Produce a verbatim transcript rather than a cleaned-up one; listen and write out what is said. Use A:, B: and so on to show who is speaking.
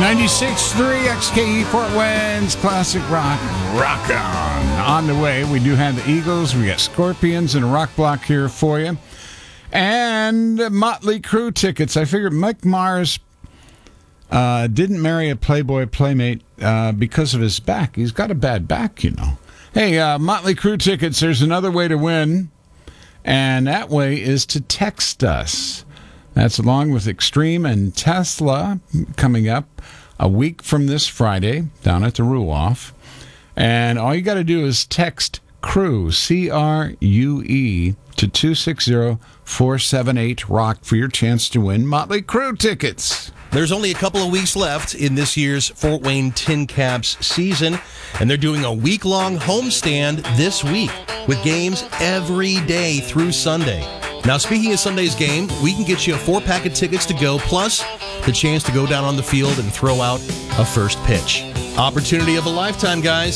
A: ninety-six point three X K E Fort Wayne's Classic Rock. Rock on. On the way, we do have the Eagles. We got Scorpions and a rock block here for you. And Motley Crue tickets. I figured Mike Mars uh, didn't marry a Playboy Playmate uh, because of his back. He's got a bad back, you know. Hey, uh, Motley Crue tickets, there's another way to win. And that way is to text us. That's along with Extreme and Tesla coming up a week from this Friday down at the Ruoff. And all you got to do is text CRUE, C R U E, to two six zero, four seven eight, ROCK for your chance to win Motley Crue tickets.
B: There's only a couple of weeks left in this year's Fort Wayne Tin Caps season, and they're doing a week-long homestand this week with games every day through Sunday. Now, speaking of Sunday's game, we can get you a four-pack of tickets to go, plus the chance to go down on the field and throw out a first pitch. Opportunity of a lifetime, guys.